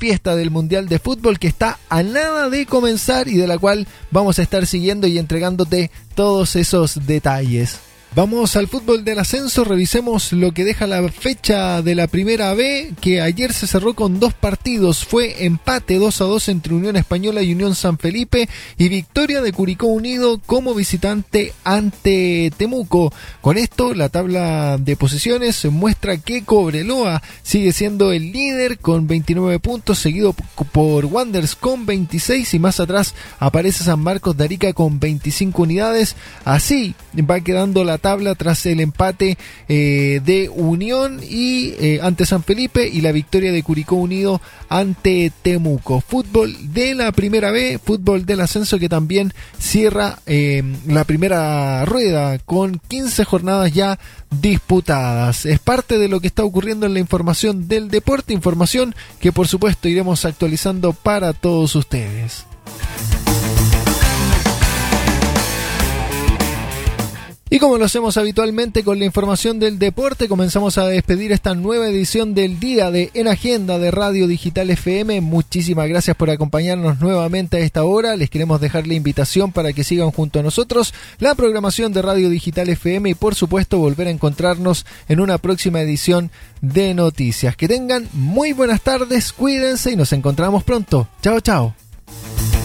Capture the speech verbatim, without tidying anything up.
fiesta del Mundial de Fútbol que está a nada de comenzar y de la cual vamos a estar siguiendo y entregándote todos esos detalles. Vamos al fútbol del ascenso, revisemos lo que deja la fecha de la Primera B, que ayer se cerró con dos partidos. Fue empate dos a dos entre Unión Española y Unión San Felipe y victoria de Curicó Unido como visitante ante Temuco. Con esto la tabla de posiciones muestra que Cobreloa sigue siendo el líder con veintinueve puntos, seguido por Wanderers con veintiséis y más atrás aparece San Marcos de Arica con veinticinco unidades. Así va quedando la tabla tras el empate eh, de Unión y eh, ante San Felipe y la victoria de Curicó Unido ante Temuco. Fútbol de la Primera B, fútbol del ascenso que también cierra eh, la primera rueda con quince jornadas ya disputadas. Es parte de lo que está ocurriendo en la información del deporte, información que por supuesto iremos actualizando para todos ustedes. Y como lo hacemos habitualmente con la información del deporte, comenzamos a despedir esta nueva edición del día de En Agenda de Radio Digital F M. Muchísimas gracias por acompañarnos nuevamente a esta hora. Les queremos dejar la invitación para que sigan junto a nosotros la programación de Radio Digital F M y por supuesto volver a encontrarnos en una próxima edición de noticias. Que tengan muy buenas tardes, cuídense y nos encontramos pronto. Chao, chao.